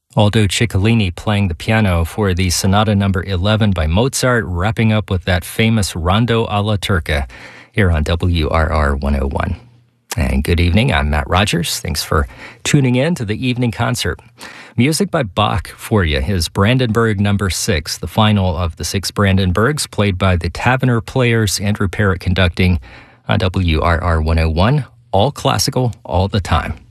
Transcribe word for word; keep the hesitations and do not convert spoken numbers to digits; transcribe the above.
Aldo Ciccolini playing the piano for the Sonata number eleven by Mozart, wrapping up with that famous Rondo alla Turca here on W R R one oh one. And good evening, I'm Matt Rogers. Thanks for tuning in to the evening concert. Music by Bach for you, his Brandenburg number six, the final of the six Brandenburgs, played by the Tavener Players, Andrew Parrott conducting on W R R one oh one. All classical, all the time.